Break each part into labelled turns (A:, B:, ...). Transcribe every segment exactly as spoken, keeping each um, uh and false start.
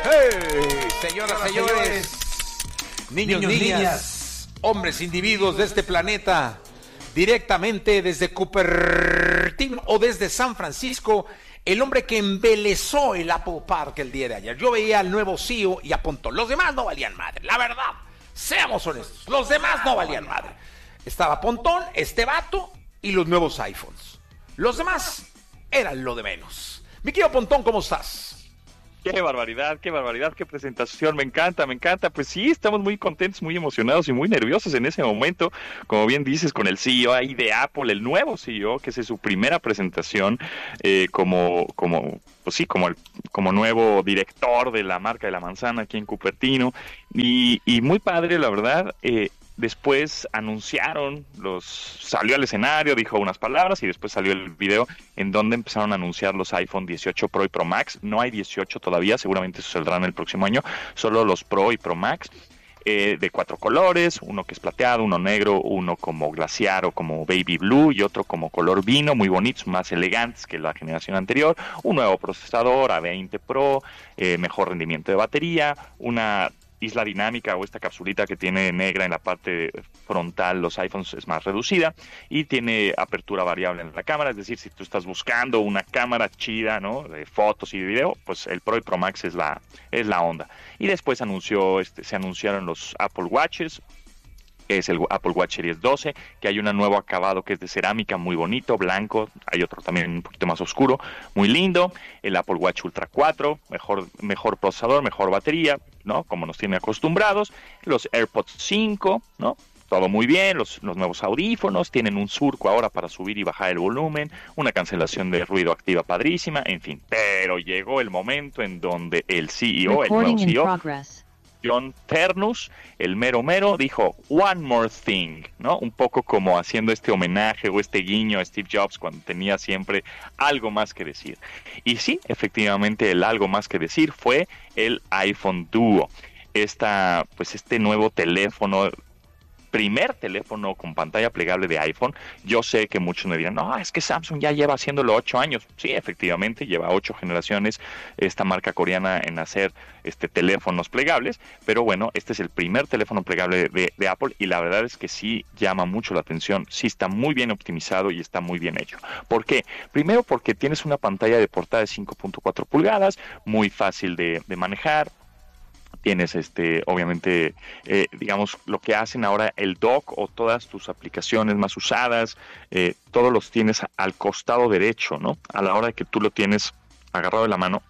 A: Hey, señoras, señores, niños, niños, niñas, hombres, individuos de este planeta, directamente desde Cupertino o desde San Francisco, el hombre que embelezó el Apple Park el día de ayer. Yo veía al nuevo C E O y apuntó, los demás no valían madre, la verdad, seamos honestos, los demás no valían madre. Estaba Pontón, este vato y los nuevos iPhones. Los demás eran lo de menos. Mi querido Pontón, ¿cómo estás?
B: Qué barbaridad, qué barbaridad, qué presentación, me encanta, me encanta. Pues sí, estamos muy contentos, muy emocionados y muy nerviosos en ese momento, como bien dices, con el C E O ahí de Apple, el nuevo C E O, que es su primera presentación eh, como, como, pues sí, como, el, como nuevo director de la marca de la manzana aquí en Cupertino, y, y muy padre, la verdad. eh, Después anunciaron, los salió al escenario, dijo unas palabras y después salió el video en donde empezaron a anunciar los iPhone dieciocho Pro y Pro Max. No hay dieciocho todavía, seguramente eso saldrán el próximo año, solo los Pro y Pro Max, eh, de cuatro colores, uno que es plateado, uno negro, uno como glaciar o como baby blue y otro como color vino, muy bonitos, más elegantes que la generación anterior, un nuevo procesador A veinte Pro, eh, mejor rendimiento de batería, una isla dinámica o esta capsulita que tiene negra en la parte frontal, los iPhones es más reducida y tiene apertura variable en la cámara, es decir, si tú estás buscando una cámara chida, ¿no?, de fotos y de video, pues el Pro y Pro Max es la es la onda. Y después anunció este se anunciaron los Apple Watches, que es el Apple Watch Series doce, que hay un nuevo acabado que es de cerámica, muy bonito, blanco, hay otro también un poquito más oscuro, muy lindo, el Apple Watch Ultra cuatro, mejor, mejor procesador, mejor batería, ¿no?, como nos tiene acostumbrados, los AirPods cinco, ¿no?, todo muy bien, los, los nuevos audífonos, tienen un surco ahora para subir y bajar el volumen, una cancelación de ruido activa padrísima, en fin, pero llegó el momento en donde el C E O, el nuevo C E O, John Ternus, el mero mero, dijo one more thing, ¿no? Un poco como haciendo este homenaje o este guiño a Steve Jobs cuando tenía siempre algo más que decir. Y sí, efectivamente, el algo más que decir fue el iPhone Duo. Esta, pues este nuevo teléfono, primer teléfono con pantalla plegable de iPhone. Yo sé que muchos me dirán, no, es que Samsung ya lleva haciéndolo ocho años. Sí, efectivamente, lleva ocho generaciones esta marca coreana en hacer este teléfonos plegables, pero bueno, este es el primer teléfono plegable de, de Apple y la verdad es que sí llama mucho la atención, sí está muy bien optimizado y está muy bien hecho. ¿Por qué? Primero porque tienes una pantalla de portada de cinco punto cuatro pulgadas, muy fácil de, de manejar. Tienes este, obviamente, eh, digamos, lo que hacen ahora el dock o todas tus aplicaciones más usadas, eh, todos los tienes al costado derecho, ¿no? A la hora de que tú lo tienes agarrado de la mano,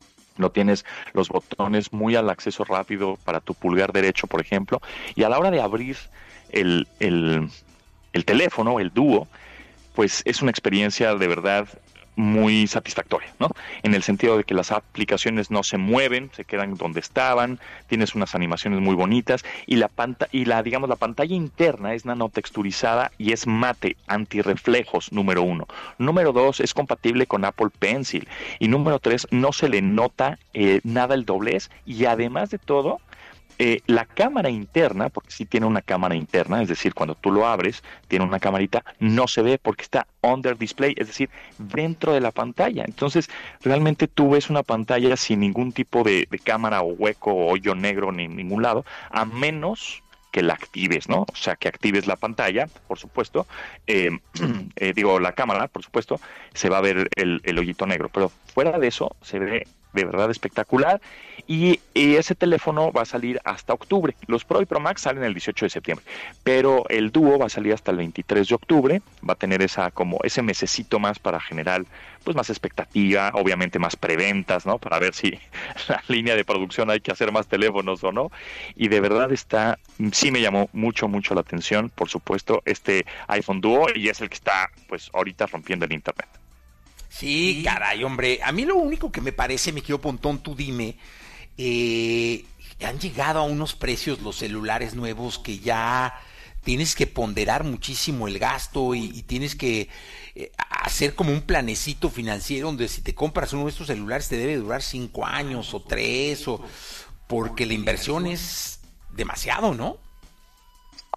B: no tienes los botones muy al acceso rápido para tu pulgar derecho, por ejemplo, y a la hora de abrir el, el, el teléfono, el Duo, pues es una experiencia de verdad muy satisfactoria, ¿no? En el sentido de que las aplicaciones no se mueven, se quedan donde estaban, tienes unas animaciones muy bonitas y la pantalla y la digamos la pantalla interna es nanotexturizada y es mate, antirreflejos, número uno. Número dos, es compatible con Apple Pencil y número tres, no se le nota eh, nada el doblez y además de todo, Eh, la cámara interna, porque sí tiene una cámara interna, es decir, cuando tú lo abres, tiene una camarita, no se ve porque está under display, es decir, dentro de la pantalla. Entonces, realmente tú ves una pantalla sin ningún tipo de, de cámara o hueco o hoyo negro ni en ningún lado, a menos que la actives, ¿no? O sea, que actives la pantalla, por supuesto, eh, eh, digo, la cámara, por supuesto, se va a ver el, el hoyito negro, pero fuera de eso se ve de verdad espectacular y, y ese teléfono va a salir hasta octubre. Los Pro y Pro Max salen el dieciocho de septiembre, pero el Duo va a salir hasta el veintitrés de octubre, va a tener esa como ese mesecito más para generar pues más expectativa, obviamente más preventas, ¿no? Para ver si la línea de producción hay que hacer más teléfonos o no. Y de verdad está, sí me llamó mucho, mucho la atención, por supuesto, este iPhone Duo y es el que está pues ahorita rompiendo el internet.
A: Sí, caray, hombre. A mí lo único que me parece, mi querido Pontón, tú dime, eh, han llegado a unos precios los celulares nuevos que ya tienes que ponderar muchísimo el gasto y, y tienes que eh, hacer como un planecito financiero donde si te compras uno de estos celulares te debe durar cinco años o tres, o porque la inversión es demasiado, ¿no?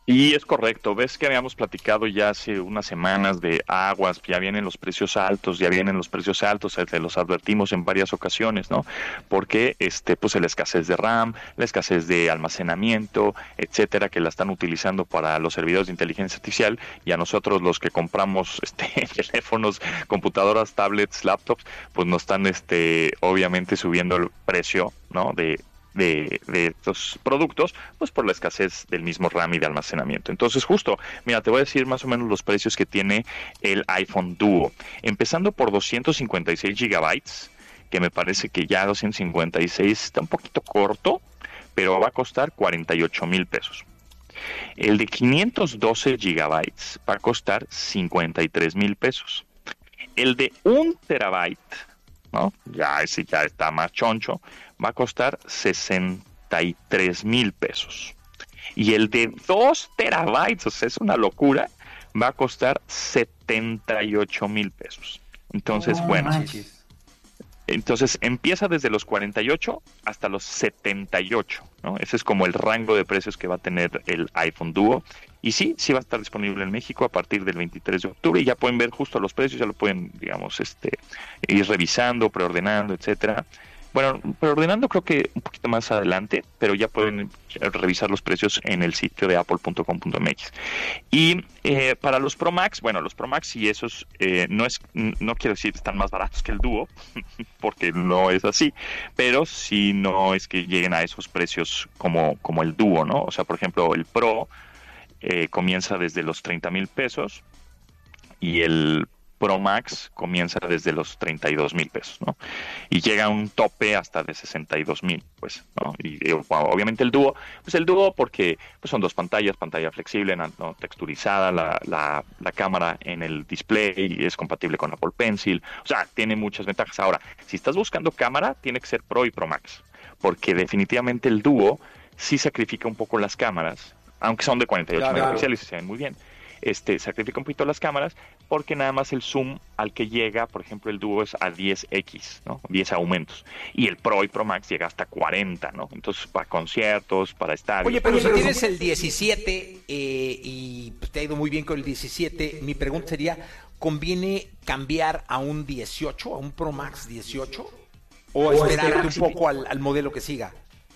B: Y es correcto, ves que habíamos platicado ya hace unas semanas de aguas, ya vienen los precios altos, ya vienen los precios altos, te los advertimos en varias ocasiones, ¿no? Porque este, pues la escasez de RAM, la escasez de almacenamiento, etcétera, que la están utilizando para los servidores de inteligencia artificial, y a nosotros los que compramos este teléfonos, computadoras, tablets, laptops, pues nos están este obviamente subiendo el precio, ¿no? de De, de estos productos, pues por la escasez del mismo RAM y de almacenamiento. Entonces, justo, mira, te voy a decir más o menos los precios que tiene el iPhone Duo. Empezando por doscientos cincuenta y seis gigabytes, que me parece que ya doscientos cincuenta y seis está un poquito corto, pero va a costar cuarenta y ocho mil pesos. El de quinientos doce gigabytes va a costar cincuenta y tres mil pesos. El de un terabyte, ¿no? Ya ese ya está más choncho, va a costar sesenta y tres mil pesos. Y el de dos terabytes, o sea, es una locura, va a costar setenta y ocho mil pesos. Entonces, oh, bueno, manches. Entonces empieza desde los cuarenta y ocho hasta los setenta y ocho, ¿no? Ese es como el rango de precios que va a tener el iPhone Duo. Y sí, sí va a estar disponible en México a partir del veintitrés de octubre, y ya pueden ver justo los precios, ya lo pueden, digamos, este, ir revisando, preordenando, etcétera. Bueno, preordenando creo que un poquito más adelante, pero ya pueden revisar los precios en el sitio de apple punto com punto m x. Y eh, para los Pro Max, bueno, los Pro Max y esos, eh, no es, no quiero decir que están más baratos que el Duo, porque no es así, pero sí no es que lleguen a esos precios como, como el Duo, ¿no? O sea, por ejemplo, el Pro eh, comienza desde los treinta mil pesos y el Pro Max comienza desde los treinta y dos mil pesos, ¿no? Y llega a un tope hasta de sesenta y dos mil, pues, ¿no? Y, y obviamente el Duo, pues el Duo porque pues son dos pantallas, pantalla flexible, ¿no? Texturizada, la, la, la cámara en el display es compatible con Apple Pencil, o sea, tiene muchas ventajas. Ahora, si estás buscando cámara, tiene que ser Pro y Pro Max, porque definitivamente el Duo sí sacrifica un poco las cámaras, aunque son de cuarenta y ocho claro, megapíxeles y se ven muy bien. Este, sacrifica un poquito las cámaras porque nada más el zoom al que llega, por ejemplo, el Duo es a diez equis, ¿no? diez aumentos. Y el Pro y Pro Max llega hasta cuarenta, ¿no? Entonces, para conciertos, para estadios.
A: Oye, pero si tienes el diecisiete eh, y te ha ido muy bien con el diecisiete, mi pregunta sería, ¿conviene cambiar a un dieciocho, a un Pro Max dieciocho? ¿O, o esperarte un poco al, al modelo que siga?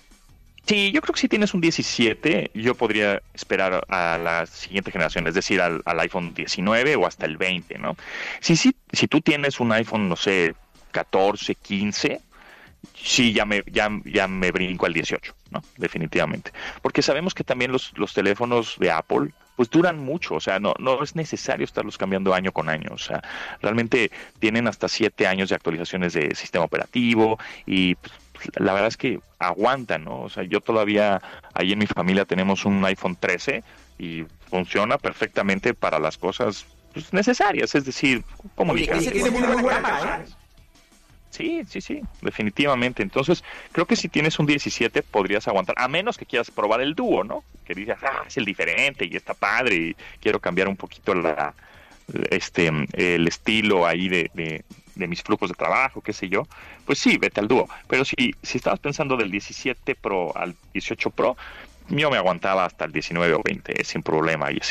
B: Sí, yo creo que si tienes un diecisiete, yo podría esperar a la siguiente generación, es decir, al, al iPhone diecinueve o hasta el veinte, ¿no? Si, si, si tú tienes un iPhone, no sé, catorce, quince, sí, ya me, ya, ya me brinco al dieciocho, ¿no? Definitivamente. Porque sabemos que también los, los teléfonos de Apple, pues duran mucho, o sea, no, no es necesario estarlos cambiando año con año, o sea, realmente tienen hasta siete años de actualizaciones de sistema operativo y pues, la verdad es que aguantan, ¿no? O sea, yo todavía, ahí en mi familia tenemos un iPhone trece y funciona perfectamente para las cosas pues, necesarias, es decir, comunicación.
A: Oye, ese tiene muy buena cámara, ¿eh?
B: Sí, sí, sí, definitivamente. Entonces, creo que si tienes un diecisiete podrías aguantar, a menos que quieras probar el Duo, ¿no? Que digas, ah, es el diferente y está padre y quiero cambiar un poquito la, este, el estilo ahí de, de, de mis flujos de trabajo, qué sé yo. Pues sí, vete al Duo. Pero si, si estabas pensando del diecisiete Pro al dieciocho Pro, yo me aguantaba hasta el diecinueve o veinte, sin problema y así.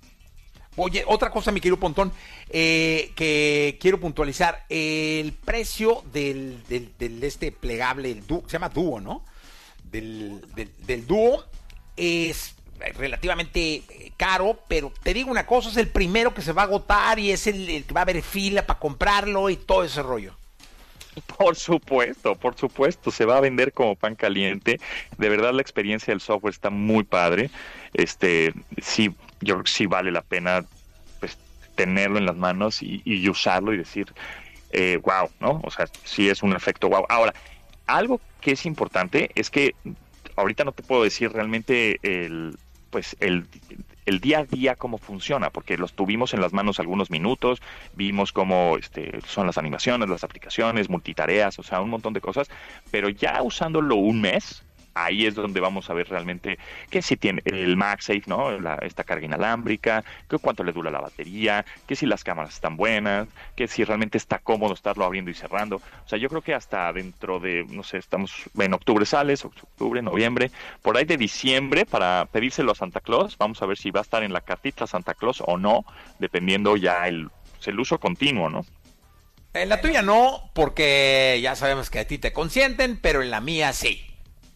A: Oye, otra cosa, mi querido Pontón, eh, que quiero puntualizar, el precio del, del, del este plegable, el Duo, se llama Duo, ¿no? Del, del, del Duo es relativamente caro, pero te digo una cosa, es el primero que se va a agotar y es el, el que va a haber fila para comprarlo y todo ese rollo.
B: Por supuesto, por supuesto, se va a vender como pan caliente. De verdad la experiencia del software está muy padre. Este, sí, yo creo que sí vale la pena pues tenerlo en las manos y, y usarlo y decir, eh, wow, ¿no? O sea, sí es un efecto wow. Ahora, algo que es importante es que ahorita no te puedo decir realmente el, pues el el día a día cómo funciona, porque los tuvimos en las manos algunos minutos, vimos cómo este, son las animaciones, las aplicaciones, multitareas, o sea, un montón de cosas, pero ya usándolo un mes, ahí es donde vamos a ver realmente que si tiene el MagSafe, ¿no? La, esta carga inalámbrica, que cuánto le dura la batería, que si las cámaras están buenas, que si realmente está cómodo estarlo abriendo y cerrando. O sea, yo creo que hasta dentro de, no sé, estamos en octubre sales, octubre, noviembre, por ahí de diciembre, para pedírselo a Santa Claus, vamos a ver si va a estar en la cartita Santa Claus o no, dependiendo ya el, el uso continuo, ¿no?
A: En la tuya no, porque ya sabemos que a ti te consienten, pero en la mía sí.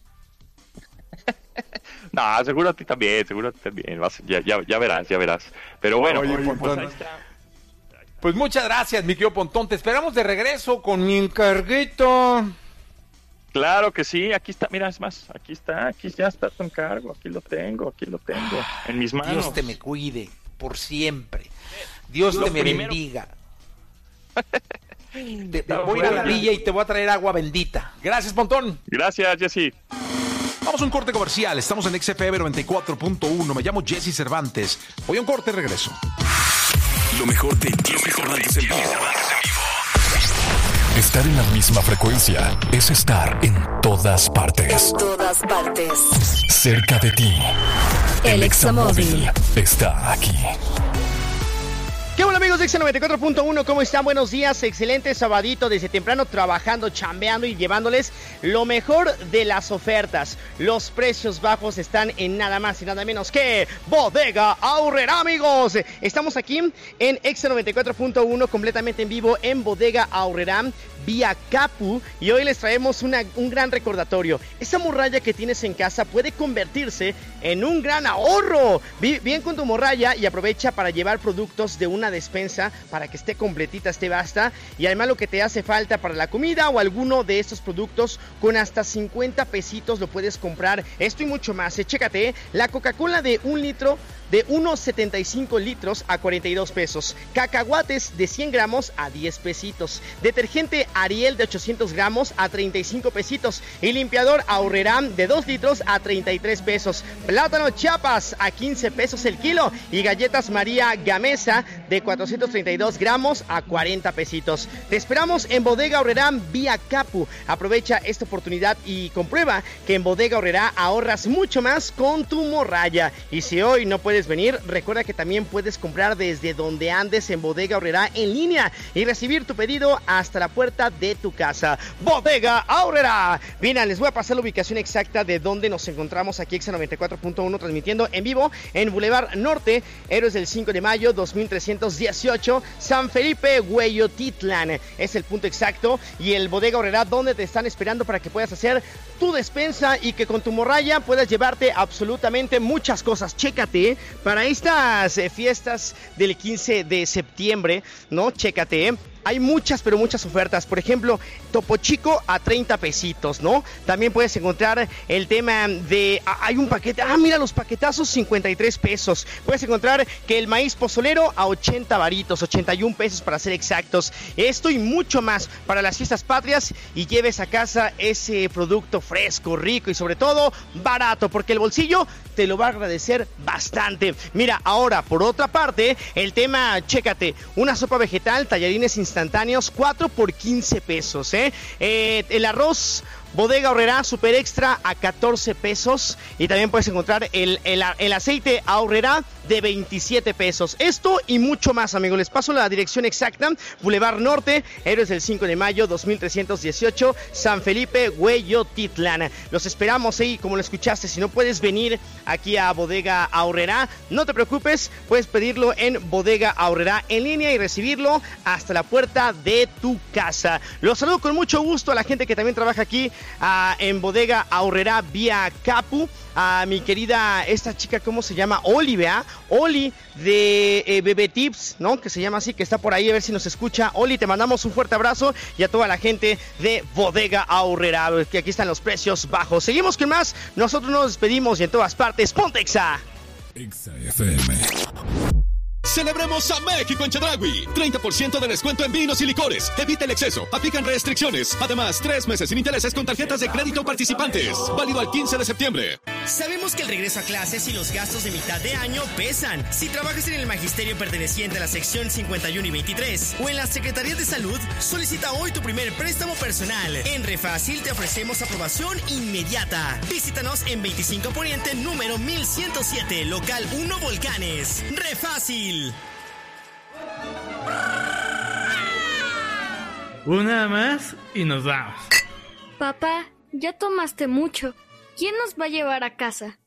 B: No, seguro a ti también, seguro a ti también. Vas, ya, ya, ya verás, ya verás. Pero bueno,
A: Oye,
B: pues,
A: pues,
B: ahí está.
A: Pues muchas gracias, mi querido Pontón. Te esperamos de regreso con mi encarguito.
B: Claro que sí, aquí está, mira, es más, aquí está, aquí ya está tu encargo, aquí lo tengo, aquí lo tengo, en mis manos.
A: Dios te me cuide, por siempre. Dios lo te me primero... bendiga. Te, te voy a ir a la villa y te voy a traer agua bendita. Gracias, Pontón.
B: Gracias, Jessy.
C: Vamos a un corte comercial. Estamos en X F M noventa y cuatro punto uno. Me llamo Jesse Cervantes. Voy a un corte y regreso.
D: Lo mejor de Jesse Cervantes en vivo. Estar en la misma frecuencia es estar en todas partes.
E: En todas partes.
D: Cerca de ti.
E: El Examóvil
D: está aquí.
F: ¿Qué hola amigos de X noventa y cuatro punto uno? ¿Cómo están? Buenos días, excelente sabadito desde temprano trabajando, chambeando y llevándoles lo mejor de las ofertas. Los precios bajos están en nada más y nada menos que Bodega Aurrerá, amigos. Estamos aquí en X noventa y cuatro punto uno completamente en vivo en Bodega Aurrerá vía Capu y hoy les traemos una, un gran recordatorio. Esa morralla que tienes en casa puede convertirse en un gran ahorro. Bien con tu morralla y aprovecha para llevar productos de una despensa para que esté completita, esté basta, y además lo que te hace falta para la comida o alguno de estos productos con hasta cincuenta pesitos lo puedes comprar. Esto y mucho más, eh, chécate, eh. La Coca-Cola de un litro de uno setenta y cinco litros a cuarenta y dos pesos, cacahuates de cien gramos a diez pesitos, detergente Ariel de ochocientos gramos a treinta y cinco pesitos y limpiador Aurrerá de dos litros a treinta y tres pesos, plátano Chiapas a quince pesos el kilo y galletas María Gamesa de cuatrocientos treinta y dos gramos a cuarenta pesitos. Te esperamos en Bodega Aurrerá vía Capu. Aprovecha esta oportunidad y comprueba que en Bodega Aurrerá ahorras mucho más con tu morralla. Y si hoy no puedes venir, recuerda que también puedes comprar desde donde andes en Bodega Aurrerá en línea y recibir tu pedido hasta la puerta de tu casa. Bodega Aurrerá. Bien, les voy a pasar la ubicación exacta de donde nos encontramos aquí X noventa y cuatro punto uno transmitiendo en vivo en Boulevard Norte, Héroes del cinco de mayo dos mil trescientos dieciocho, San Felipe, Hueyotitlán. Es el punto exacto y el Bodega Aurrerá donde te están esperando para que puedas hacer tu despensa y que con tu morralla puedas llevarte absolutamente muchas cosas. Chécate, para estas eh, fiestas del quince de septiembre, ¿no? Chécate, ¿eh? Hay muchas, pero muchas ofertas. Por ejemplo, Topo Chico a treinta pesitos, ¿no? También puedes encontrar el tema de... Ah, hay un paquete... Ah, mira, los paquetazos, cincuenta y tres pesos. Puedes encontrar que el maíz pozolero a ochenta varitos, ochenta y un pesos para ser exactos. Esto y mucho más para las fiestas patrias y lleves a casa ese producto fresco, rico y sobre todo barato, porque el bolsillo te lo va a agradecer bastante. Mira, ahora, por otra parte, el tema, chécate, una sopa vegetal, tallarines instantáneos, instantáneos, cuatro por quince pesos, ¿eh? Eh, el arroz Bodega Aurrerá Super Extra a catorce pesos y también puedes encontrar el, el, el aceite Aurrerá de veintisiete pesos. Esto y mucho más, amigos. Les paso la dirección exacta. Boulevard Norte, Héroes del cinco de mayo dos mil trescientos dieciocho, San Felipe, Hueyotitlán. Los esperamos ahí, ¿eh? Como lo escuchaste. Si no puedes venir aquí a Bodega Aurrerá, no te preocupes, puedes pedirlo en Bodega Aurrerá en línea y recibirlo hasta la puerta de tu casa. Los saludo con mucho gusto a la gente que también trabaja aquí Uh, en Bodega Aurrerá vía Capu, a mi querida, esta chica, ¿cómo se llama? Oli, ¿vea? Oli de eh, Bebé Tips, ¿no? Que se llama así, que está por ahí, a ver si nos escucha. Oli, te mandamos un fuerte abrazo y a toda la gente de Bodega Aurrerá, que aquí están los precios bajos. Seguimos con más, nosotros nos despedimos y en todas partes, ¡ponte Exa!
D: Exa F M.
G: Celebremos a México en Chedraui. treinta por ciento de descuento en vinos y licores. Evita el exceso. Aplican restricciones. Además, tres meses sin intereses con tarjetas de crédito participantes. Válido al quince de septiembre.
F: Sabemos que el regreso a clases y los gastos de mitad de año pesan. Si trabajas en el magisterio perteneciente a la sección cincuenta y uno y veintitrés o en la Secretaría de Salud, solicita hoy tu primer préstamo personal. En Refácil te ofrecemos aprobación inmediata. Visítanos en veinticinco Poniente, número mil ciento siete, local uno Volcanes. Refácil.
H: Una más y nos vamos.
I: Papá, ya tomaste mucho. ¿Quién nos va a llevar a casa?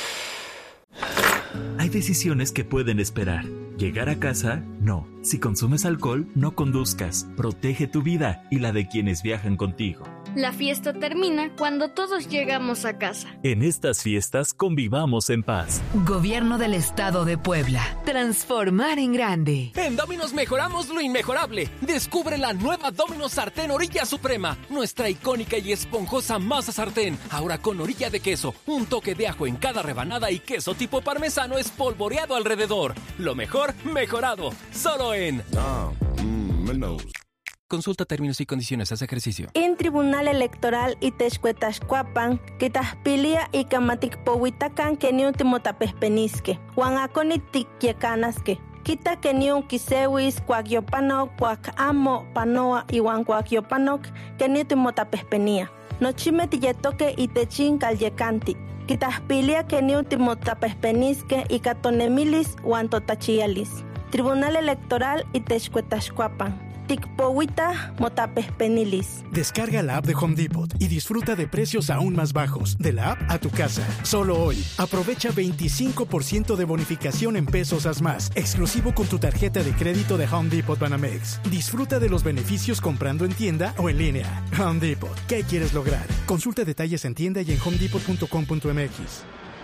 J: Hay decisiones que pueden esperar. Llegar a casa, no. Si consumes alcohol, no conduzcas. Protege tu vida y la de quienes viajan contigo.
I: La fiesta termina cuando todos llegamos a casa.
J: En estas fiestas convivamos en paz.
K: Gobierno del Estado de Puebla. Transformar en grande.
L: En Domino's mejoramos lo inmejorable. Descubre la nueva Domino's Sartén Orilla Suprema. Nuestra icónica y esponjosa masa sartén. Ahora con orilla de queso, un toque de ajo en cada rebanada y queso tipo parmesano espolvoreado alrededor. Lo mejor mejorado. Solo en...
M: Ah, mm, Domino's.
L: Consulta términos y condiciones, haz ejercicio.
N: En Tribunal Electoral Itexcuetashcuapan, Quitaspilia y Camaticpohuitacan que ni un timotapespenisque, Juan Aconitic-Yecanasque. Quita que ni un quisewis, cuaquiopanok, cuacamo, panoa y Juan cuaquiopanok que ni timotapespenía. Nochime tilletoque y techin calyecanti. Quitaspilia que ni un timotapespenisque y catonemilis Juan totachialis. Tribunal Electoral Itexcuetashcuapan. Ticpohuita motapespenilis.
O: Descarga la app de Home Depot y disfruta de precios aún más bajos. De la app a tu casa. Solo hoy. Aprovecha veinticinco por ciento de bonificación en pesos haz más. Exclusivo con tu tarjeta de crédito de Home Depot Banamex. Disfruta de los beneficios comprando en tienda o en línea. Home Depot. ¿Qué quieres lograr? Consulta detalles en tienda y en home depot punto com punto m x.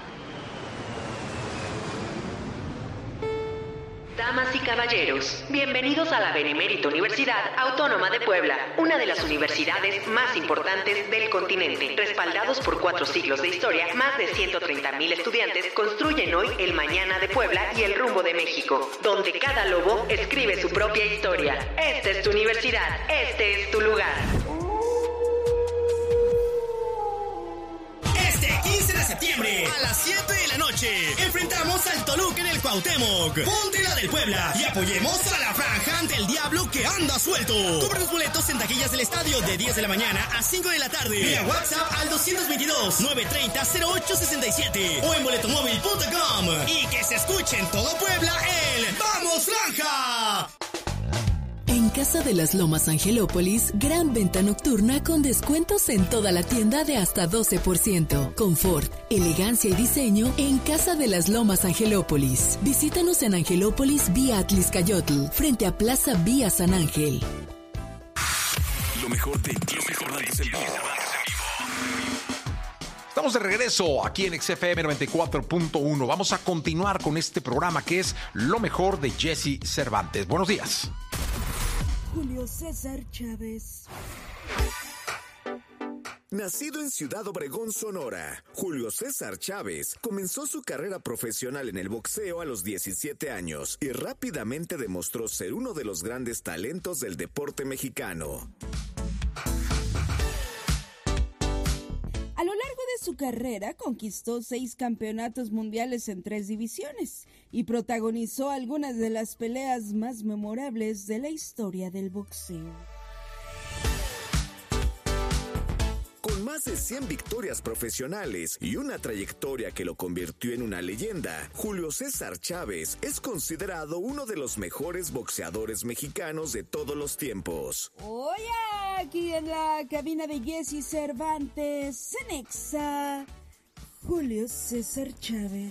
P: Damas y caballeros, bienvenidos a la Benemérita Universidad Autónoma de Puebla, una de las universidades más importantes del continente. Respaldados por cuatro siglos de historia, más de ciento treinta mil estudiantes construyen hoy el mañana de Puebla y el rumbo de México, donde cada lobo escribe su propia historia. Esta es tu universidad, este es tu lugar.
F: Este quince de septiembre, a las siete de la noche, enfrentamos al Toluca en el Cuauhtémoc. Ponte la del Puebla y apoyemos a la franja ante el diablo que anda suelto. Compra los boletos en taquillas del estadio de diez de la mañana a cinco de la tarde. Vía WhatsApp al dos dos dos, nueve tres cero, cero ocho seis siete o en boletomóvil punto com. Y que se escuche en todo Puebla el ¡Vamos Franja!
K: En Casa de las Lomas Angelópolis, gran venta nocturna con descuentos en toda la tienda de hasta doce por ciento. Confort, elegancia y diseño en Casa de las Lomas Angelópolis. Visítanos en Angelópolis vía Atliscayotl, frente a Plaza Vía San Ángel.
D: Lo mejor de lo mejor de en vivo.
C: Estamos de regreso aquí en X F M noventa y cuatro punto uno. Vamos a continuar con este programa que es Lo mejor de Jesse Cervantes. Buenos días.
Q: Julio César Chávez.
R: Nacido en Ciudad Obregón, Sonora, Julio César Chávez comenzó su carrera profesional en el boxeo a los diecisiete años y rápidamente demostró ser uno de los grandes talentos del deporte mexicano.
Q: A lo largo de su carrera conquistó seis campeonatos mundiales en tres divisiones y protagonizó algunas de las peleas más memorables de la historia del boxeo.
R: Con más de cien victorias profesionales y una trayectoria que lo convirtió en una leyenda, Julio César Chávez es considerado uno de los mejores boxeadores mexicanos de todos los tiempos.
Q: Oye, aquí en la cabina de Jesse Cervantes, en Exa, Julio César Chávez.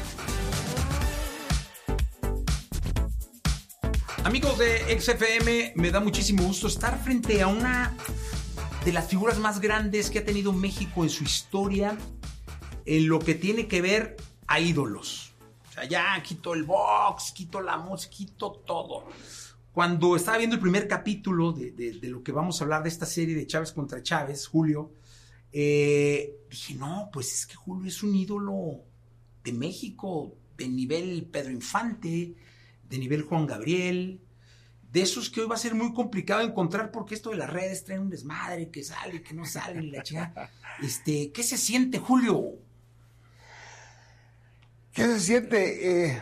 C: Amigos de X F M, me da muchísimo gusto estar frente a una de las figuras más grandes que ha tenido México en su historia en lo que tiene que ver a ídolos. O sea, ya quito el box, quito la música, quito todo. Cuando estaba viendo el primer capítulo de, de, de lo que vamos a hablar de esta serie de Chávez contra Chávez, Julio, eh, dije, no, pues es que Julio es un ídolo de México, de nivel Pedro Infante, de nivel Juan Gabriel, de esos que hoy va a ser muy complicado encontrar porque esto de las redes trae un desmadre, que sale, que no sale, la chica. Este, ¿qué se siente, Julio?
S: ¿Qué se siente? Eh,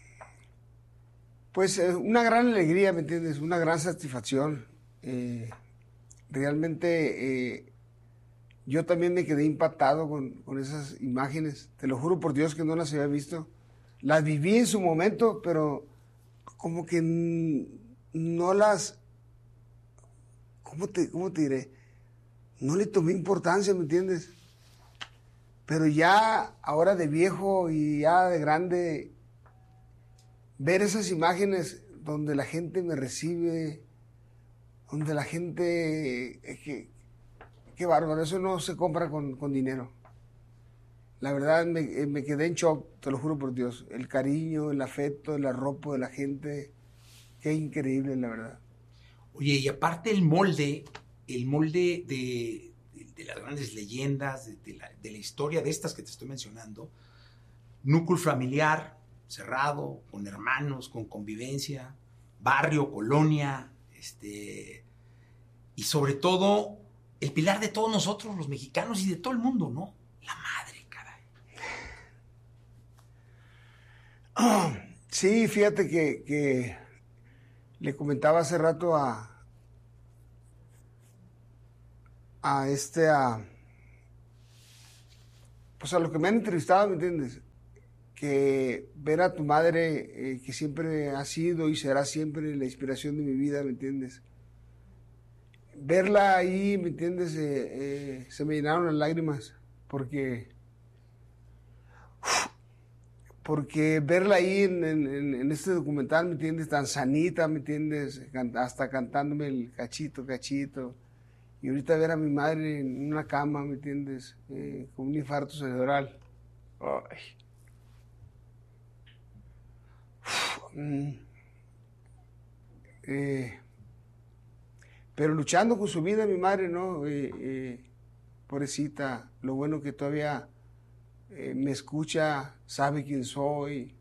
S: pues eh, una gran alegría, ¿me entiendes? Una gran satisfacción. Eh, realmente eh, yo también me quedé impactado con, con esas imágenes. Te lo juro por Dios que no las había visto. Las viví en su momento, pero como que no las... ¿Cómo te, cómo te diré? No le tomé importancia, ¿me entiendes? Pero ya ahora de viejo y ya de grande, ver esas imágenes donde la gente me recibe, donde la gente... Eh, que, qué bárbaro, eso no se compra con, con dinero. La verdad me, me quedé en shock, te lo juro por Dios. El cariño, el afecto, el arropo de la gente, qué increíble, la verdad.
C: Oye, y aparte el molde, el molde de, de, de las grandes leyendas, de, de, la, de la historia de estas que te estoy mencionando, núcleo familiar, cerrado, con hermanos, con convivencia, barrio, colonia, este, y sobre todo, el pilar de todos nosotros, los mexicanos y de todo el mundo, ¿no? La madre, caray.
S: Oh, sí, fíjate que... que le comentaba hace rato a, a este, a, pues a los que me han entrevistado, ¿me entiendes? Que ver a tu madre, eh, que siempre ha sido y será siempre la inspiración de mi vida, ¿me entiendes? Verla ahí, ¿me entiendes? Eh, eh, se me llenaron las lágrimas, porque... Porque verla ahí en, en, en este documental, ¿me entiendes? Tan sanita, ¿me entiendes? Hasta cantándome el cachito, cachito. Y ahorita ver a mi madre en una cama, ¿me entiendes? Eh, con un infarto cerebral. Ay. Uf, mm. eh, pero luchando con su vida, mi madre, ¿no? Eh, eh, pobrecita, lo bueno que todavía... Eh, me escucha, sabe quién soy.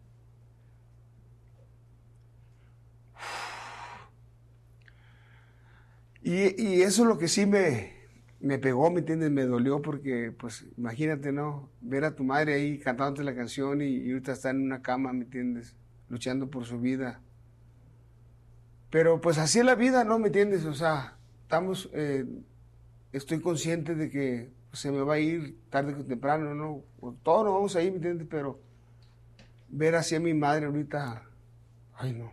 S: Y, y eso es lo que sí me, me pegó, ¿me entiendes? Me dolió porque, pues, imagínate, ¿no? Ver a tu madre ahí cantándote la canción y, y ahorita está en una cama, ¿me entiendes? Luchando por su vida. Pero, pues, así es la vida, ¿no? ¿Me entiendes? O sea, estamos... Eh, estoy consciente de que se me va a ir tarde o temprano, ¿no? Todos nos vamos a ir, ¿me entiendes? Pero ver así a mi madre ahorita, ay no.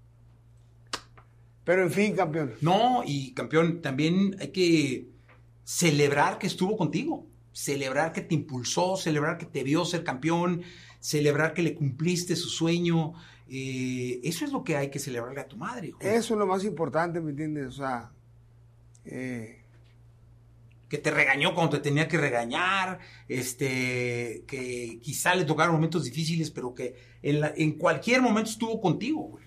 S: Pero en fin, campeón.
C: No, y campeón, también hay que celebrar que estuvo contigo, celebrar que te impulsó, celebrar que te vio ser campeón, celebrar que le cumpliste su sueño. Eh, eso es lo que hay que celebrarle a tu madre. Julio.
S: Eso es lo más importante, ¿me entiendes? O sea, eh,
C: que te regañó cuando te tenía que regañar, este, que quizá le tocaron momentos difíciles, pero que en, la, en cualquier momento estuvo contigo, güey.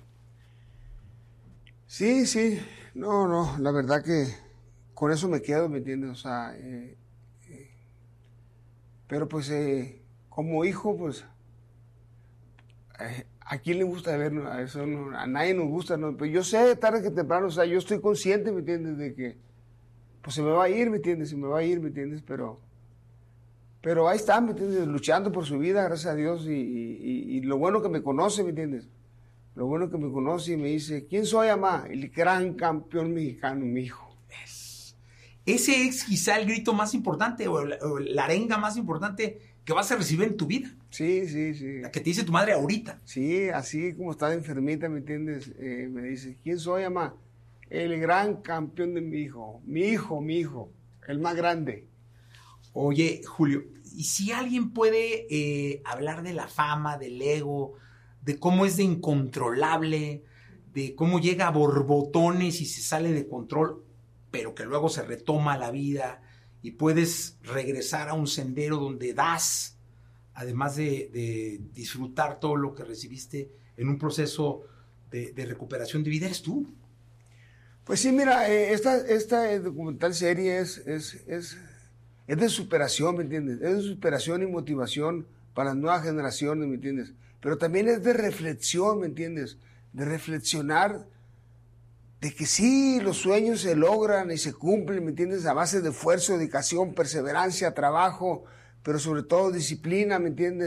S: Sí, sí, no, no, la verdad que con eso me quedo, ¿me entiendes? O sea, eh, eh, pero pues eh, como hijo, pues, eh, ¿a quién le gusta ver? A eso no, a nadie nos gusta, ¿no? Pero yo sé, tarde que temprano, o sea, yo estoy consciente, ¿me entiendes? De que pues se me va a ir, ¿me entiendes? Se me va a ir, ¿me entiendes? Pero, pero ahí está, ¿me entiendes? Luchando por su vida, gracias a Dios, y, y, y lo bueno que me conoce, ¿me entiendes? Lo bueno que me conoce y me dice, ¿quién soy, mamá? El gran campeón mexicano, mi hijo.
C: Es. Ese es quizá el grito más importante, o la, o la arenga más importante que vas a recibir en tu vida.
S: Sí, sí, sí.
C: La que te dice tu madre ahorita.
S: Sí, así como está de enfermita, ¿me entiendes? Eh, me dice, ¿quién soy, mamá? El gran campeón de mi hijo, mi hijo, mi hijo, el más grande.
C: Oye, Julio, ¿y si alguien puede eh, hablar de la fama, del ego, de cómo es de incontrolable, de cómo llega a borbotones y se sale de control, pero que luego se retoma la vida y puedes regresar a un sendero donde das, además de, de disfrutar todo lo que recibiste en un proceso de, de recuperación de vida, eres tú?
S: Pues sí, mira, eh, esta, esta documental serie es, es, es, es de superación, ¿me entiendes? Es de superación y motivación para las nuevas generaciones, ¿me entiendes? Pero también es de reflexión, ¿me entiendes? De reflexionar de que sí, los sueños se logran y se cumplen, ¿me entiendes? A base de esfuerzo, dedicación, perseverancia, trabajo, pero sobre todo disciplina, ¿me entiendes?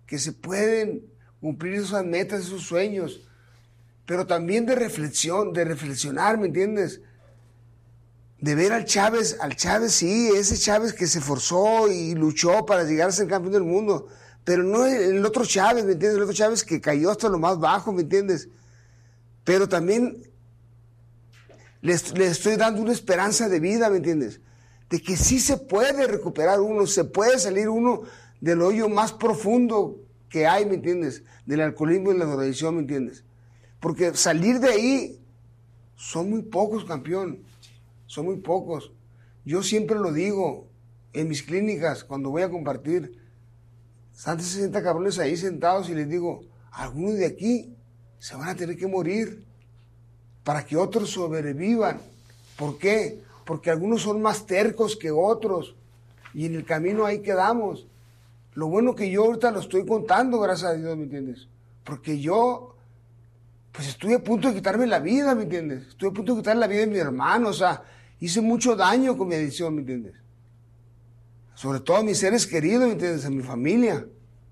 S: que se pueden cumplir esas metas, esos sueños, pero también de reflexión, de reflexionar, ¿me entiendes? De ver al Chávez, al Chávez sí, ese Chávez que se esforzó y luchó para llegar a ser campeón del mundo, pero no el, el otro Chávez, ¿me entiendes? El otro Chávez que cayó hasta lo más bajo, ¿me entiendes? Pero también le, le estoy dando una esperanza de vida, ¿me entiendes? De que sí se puede recuperar uno, se puede salir uno del hoyo más profundo que hay, ¿me entiendes? Del alcoholismo y la drogadicción, ¿me entiendes? Porque salir de ahí son muy pocos, campeón. Son muy pocos. Yo siempre lo digo en mis clínicas, cuando voy a compartir, están sesenta cabrones ahí sentados y les digo, algunos de aquí se van a tener que morir para que otros sobrevivan. ¿Por qué? Porque algunos son más tercos que otros y en el camino ahí quedamos. Lo bueno que yo ahorita lo estoy contando, gracias a Dios, ¿me entiendes? Porque yo, pues estuve a punto de quitarme la vida, ¿me entiendes? Estuve a punto de quitarme la vida de mi hermano, o sea, hice mucho daño con mi adicción, ¿me entiendes? Sobre todo a mis seres queridos, ¿me entiendes? A mi familia.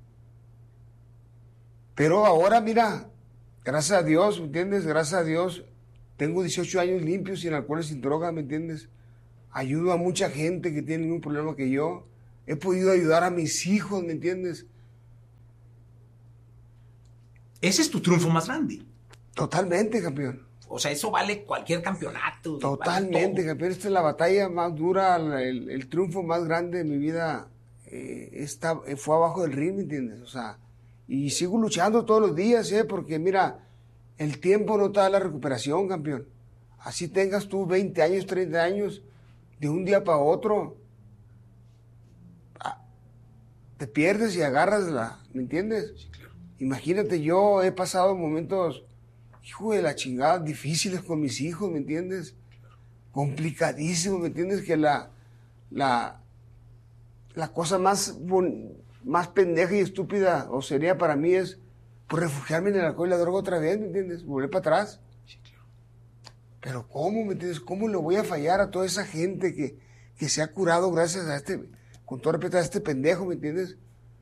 S: Pero ahora, mira, gracias a Dios, ¿me entiendes? Gracias a Dios, tengo dieciocho años limpios, sin alcohol y sin droga, ¿me entiendes? Ayudo a mucha gente que tiene un problema que yo. He podido ayudar a mis hijos, ¿me entiendes?
C: Ese es tu triunfo más grande.
S: Totalmente, campeón.
C: O sea, eso vale cualquier campeonato.
S: Totalmente,
C: vale
S: campeón. Esta es la batalla más dura, el, el triunfo más grande de mi vida. Eh, esta, fue abajo del ring, ¿me entiendes? O sea, y sigo luchando todos los días, ¿eh? Porque mira, el tiempo no te da la recuperación, campeón. Así tengas tú veinte años, treinta años, de un día para otro, te pierdes y agarras la, ¿me entiendes? Sí, claro. Imagínate, yo he pasado momentos, hijo de la chingada, difíciles con mis hijos, ¿me entiendes? Complicadísimos, ¿me entiendes? Que la, la, la cosa más, más pendeja y estúpida, o sería para mí, es por refugiarme en el alcohol y la droga otra vez, ¿me entiendes? Volver para atrás. Sí, claro. Pero ¿cómo, me entiendes? ¿Cómo le voy a fallar a toda esa gente que, que se ha curado gracias a este... con todo respeto a este pendejo, ¿me entiendes?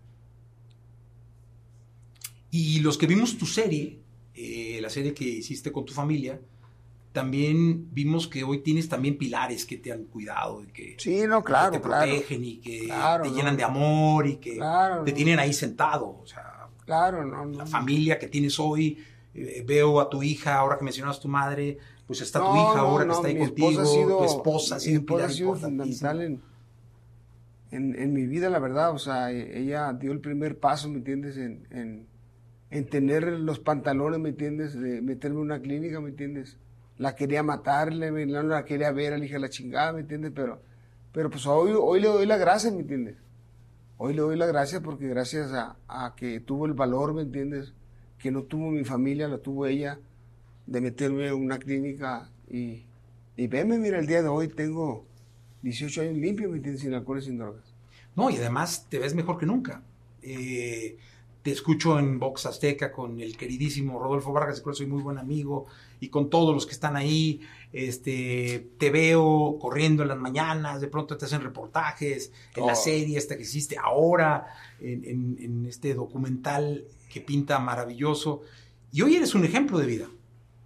C: Y los que vimos tu serie, eh, la serie que hiciste con tu familia, también vimos que hoy tienes también pilares que te han cuidado y que,
S: sí, no, claro,
C: que te
S: claro.
C: protegen y que
S: claro,
C: te
S: no,
C: llenan de amor y que
S: claro,
C: te
S: no.
C: tienen ahí sentado. O sea,
S: claro, no, no.
C: La familia que tienes hoy, eh, veo a tu hija, ahora que mencionas tu madre, pues está
S: no,
C: tu hija
S: no,
C: ahora
S: no,
C: que está ahí
S: mi
C: contigo,
S: esposa ha sido,
C: tu esposa ha sido,
S: mi esposa
C: un
S: ha sido fundamental en, en, en mi vida, la verdad. O sea, ella dio el primer paso, ¿me entiendes? En, en, en tener los pantalones, ¿me entiendes? De meterme en una clínica, ¿me entiendes? La quería matarle, no la quería ver a la hija de la chingada, ¿me entiendes? Pero, pero pues hoy, hoy le doy las gracias, ¿me entiendes? Hoy le doy las gracias porque gracias a, a que tuvo el valor, ¿me entiendes? Que no tuvo mi familia, la tuvo ella, de meterme en una clínica y, y veme, mira, el día de hoy tengo dieciocho años limpios, ¿me entiendes? Sin alcohol y sin drogas.
C: No, y además te ves mejor que nunca. Eh, te escucho en Box Azteca con el queridísimo Rodolfo Vargas, de cual soy muy buen amigo, y con todos los que están ahí. Este, te veo corriendo en las mañanas, de pronto te hacen reportajes en oh. la serie esta que hiciste ahora, en, en, en este documental que pinta maravilloso. Y hoy eres un ejemplo de vida.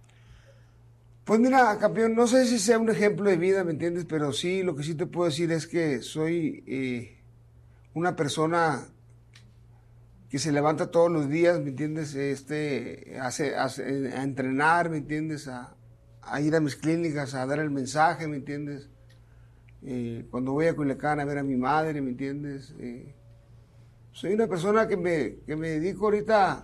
S: Pues mira, campeón, no sé si sea un ejemplo de vida, ¿me entiendes? Pero sí, lo que sí te puedo decir es que soy eh, una persona que se levanta todos los días, ¿me entiendes? Este, hace, hace, a entrenar, ¿me entiendes? A, a ir a mis clínicas, a dar el mensaje, ¿me entiendes? Eh, cuando voy a Culiacán a ver a mi madre, ¿me entiendes? Eh, soy una persona que me, que me dedico ahorita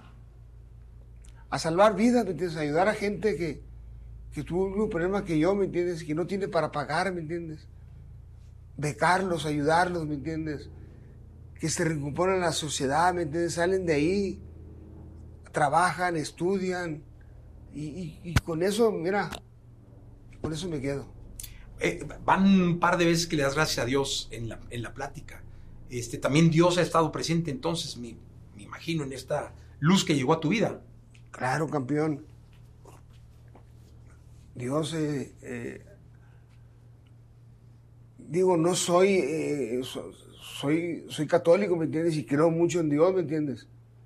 S: a salvar vidas, ¿me entiendes? A ayudar a gente que, que tuvo el mismo problema que yo, ¿me entiendes? Que no tiene para pagar, ¿me entiendes? Becarlos, ayudarlos, ¿me entiendes? Que se recomponen en la sociedad, ¿me entiendes? Salen de ahí, trabajan, estudian, y, y, y con eso, mira, con eso me quedo.
C: Eh, van un par de veces que le das gracias a Dios en la, en la plática. Este, también Dios ha estado presente entonces, me, me imagino, en esta luz que llegó a tu vida.
S: Claro, campeón. Dios, eh, eh, digo, no soy, eh, so, soy, soy católico, ¿me entiendes? Y creo mucho en Dios, ¿me entiendes?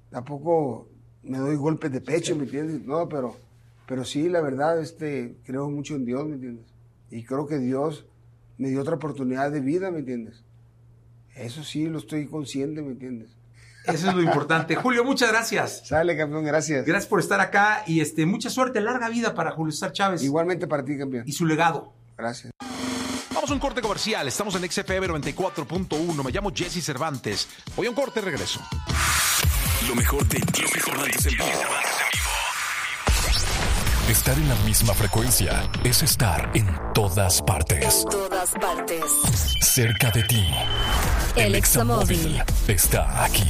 S: tampoco me doy golpes de pecho, ¿me entiendes? No, pero, pero sí, la verdad, este, creo mucho en Dios, ¿me entiendes? Y creo que Dios me dio otra oportunidad de vida, ¿me entiendes? Eso sí, lo estoy consciente, ¿me entiendes?
C: Eso es lo importante. Julio, muchas gracias.
S: Sale, campeón, gracias.
C: Gracias por estar acá y este, mucha suerte, larga vida para Julio César Chávez.
S: Igualmente para ti, campeón.
C: Y su legado.
S: Gracias.
A: Vamos a un corte comercial. Estamos en X F M noventa y cuatro punto uno. Me llamo Jesse Cervantes. Voy a un corte y regreso.
D: Lo mejor de Jesse Cervantes en vivo. Estar en la misma frecuencia es estar en todas partes.
E: En todas partes.
D: Cerca de ti.
E: El Examóvil
D: está aquí.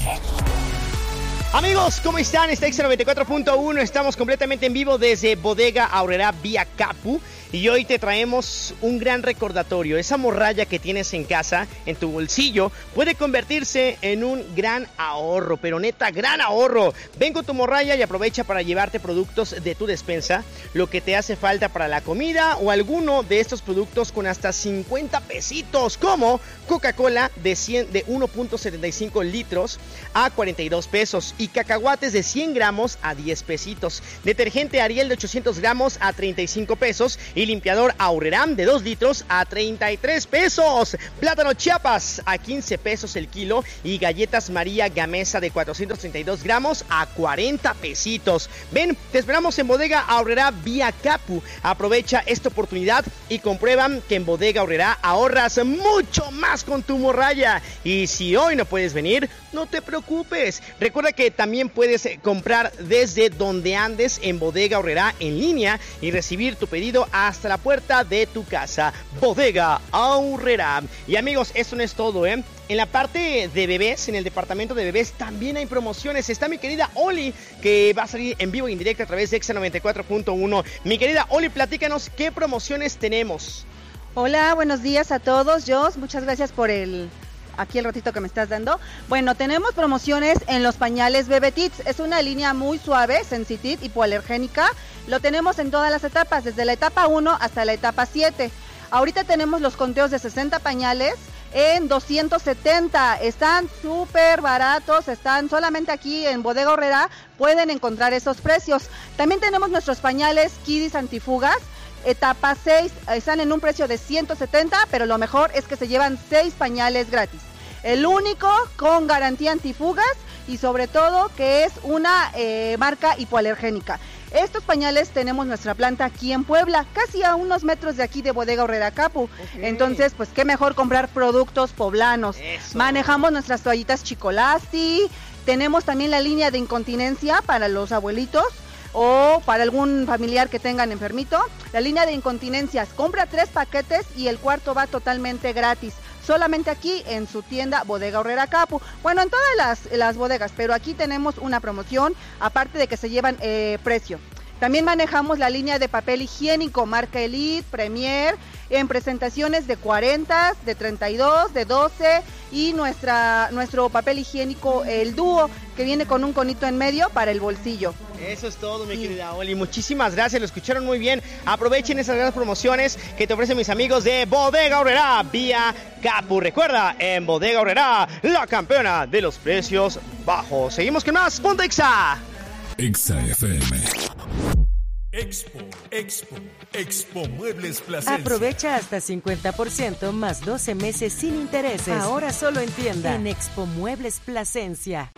F: Amigos, ¿cómo están? Está X noventa y cuatro punto uno. Estamos completamente en vivo desde Bodega Aurrerá Vía Capu. Y hoy te traemos un gran recordatorio. Esa morralla que tienes en casa, en tu bolsillo, puede convertirse en un gran ahorro. Pero neta, gran ahorro. Ven con tu morralla y aprovecha para llevarte productos de tu despensa, lo que te hace falta para la comida o alguno de estos productos con hasta cincuenta pesitos, como Coca-Cola de, cien, de uno punto setenta y cinco litros a cuarenta y dos pesos y cacahuates de cien gramos a diez pesitos. Detergente Ariel de ochocientos gramos a treinta y cinco pesos y limpiador Aurrerá de dos litros a treinta y tres pesos. Plátano Chiapas a quince pesos el kilo y galletas María Gamesa de cuatrocientos treinta y dos gramos a cuarenta pesitos. Ven, te esperamos en Bodega Aurrerá Vía Capu. Aprovecha esta oportunidad y comprueban que en Bodega Aurrerá ahorras mucho más con tu morralla. Y si hoy no puedes venir, no te preocupes. Recuerda que también puedes comprar desde donde andes en Bodega Aurrerá en línea y recibir tu pedido hasta la puerta de tu casa. Bodega Aurrerá. Y amigos, esto no es todo, ¿eh? En la parte de bebés, en el departamento de bebés, también hay promociones. Está mi querida Oli, que va a salir en vivo y en directo a través de X noventa y cuatro punto uno. Mi querida Oli, platícanos qué promociones tenemos.
T: Hola, buenos días a todos. Jos, muchas gracias por el... aquí el ratito que me estás dando. Bueno, tenemos promociones en los pañales Bebé Tits. Es una línea muy suave, sensitive, hipoalergénica. Lo tenemos en todas las etapas, desde la etapa uno hasta la etapa siete. Ahorita tenemos los conteos de sesenta pañales en doscientos setenta. Están súper baratos, están solamente aquí en Bodega Aurrerá. Pueden encontrar esos precios. También tenemos nuestros pañales Kiddies antifugas. Etapa seis, están en un precio de ciento setenta, pero lo mejor es que se llevan seis pañales gratis. El único con garantía antifugas y sobre todo que es una eh, marca hipoalergénica. Estos pañales tenemos nuestra planta aquí en Puebla, casi a unos metros de aquí de Bodega Aurrerá Capu. Okay. Entonces, pues qué mejor comprar productos poblanos. Eso. Manejamos nuestras toallitas Chicolasti, tenemos también la línea de incontinencia para los abuelitos o para algún familiar que tengan enfermito. La línea de incontinencias, compra tres paquetes y el cuarto va totalmente gratis. Solamente aquí en su tienda Bodega Aurrerá Capu. Bueno, en todas las, las bodegas, pero aquí tenemos una promoción, aparte de que se llevan eh, precio. También manejamos la línea de papel higiénico, marca Elite, Premier, en presentaciones de cuarenta, de treinta y dos, de doce y nuestra, nuestro papel higiénico, el dúo, que viene con un conito en medio para el bolsillo.
F: Eso es todo, mi sí. querida Oli. Muchísimas gracias, lo escucharon muy bien. Aprovechen esas grandes promociones que te ofrecen mis amigos de Bodega Aurrerá Vía Capu. Recuerda, en Bodega Aurrerá, la campeona de los precios bajos. Seguimos con más. Punto Exa.
D: Exa F M.
U: Expo, Expo, Expo Muebles Plasencia.
V: Aprovecha hasta cincuenta por ciento más doce meses sin intereses. Ahora solo en tienda. En Expo Muebles Plasencia.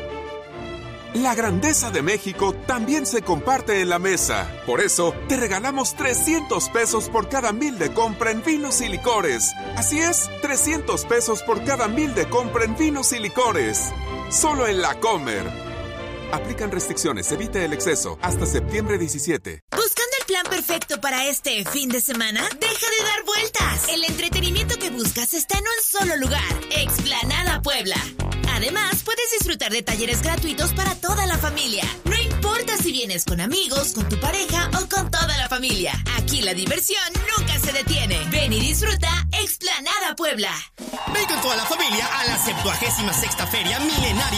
W: La grandeza de México también se comparte en la mesa. Por eso, te regalamos trescientos pesos por cada mil de compra en vinos y licores. Así es, trescientos pesos por cada mil de compra en vinos y licores. Solo en La Comer. Aplican restricciones, evite el exceso. Hasta septiembre diecisiete.
X: ¿Buscando el plan perfecto para este fin de semana? ¡Deja de dar vueltas! El entretenimiento que buscas está en un solo lugar. Explanada Puebla. Además, puedes disfrutar de talleres gratuitos para toda la familia. No importa si vienes con amigos, con tu pareja o con toda la familia. Aquí la diversión nunca se detiene. Ven y disfruta Explanada Puebla.
Y: Ven con toda la familia a la septuagésima sexta Feria Milenaria